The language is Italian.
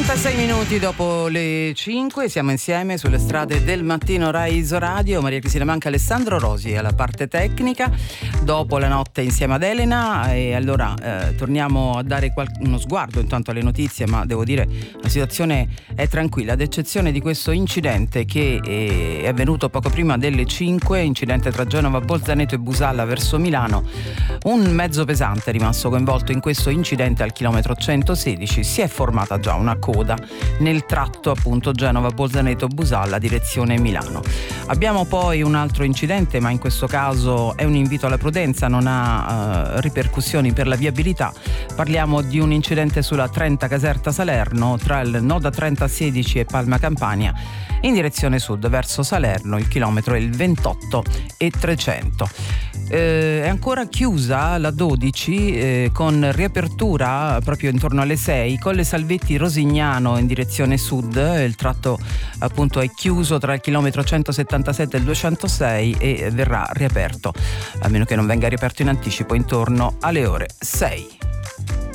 36 minuti dopo le 5 siamo insieme sulle strade del mattino Rai Isoradio. Maria Cristina Manca, Alessandro Rosi alla parte tecnica, dopo la notte insieme ad Elena. E allora torniamo a dare uno sguardo intanto alle notizie, ma devo dire la situazione è tranquilla, ad eccezione di questo incidente che è avvenuto poco prima delle 5, incidente tra Genova, Bolzaneto e Busalla verso Milano. Un mezzo pesante è rimasto coinvolto in questo incidente al chilometro 116, si è formata già una coda nel tratto appunto Genova-Bolzaneto-Busalla direzione Milano. Abbiamo poi un altro incidente, ma in questo caso è un invito alla prudenza, non ha ripercussioni per la viabilità. Parliamo di un incidente sulla Trenta Caserta Salerno tra il Noda 3016 e Palma Campania in direzione sud verso Salerno. Il chilometro è il 28 e 300. È ancora chiusa la 12 con riapertura proprio intorno alle 6 Colle Salvetti Rosignano in direzione sud. Il tratto appunto è chiuso tra il chilometro 177 e il 206 e verrà riaperto, a meno che non venga riaperto in anticipo, intorno alle ore 6.